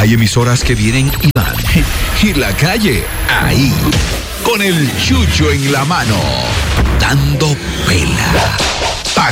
Hay emisoras que vienen y van. Y la calle, ahí. Con el chucho en la mano. Dando pela.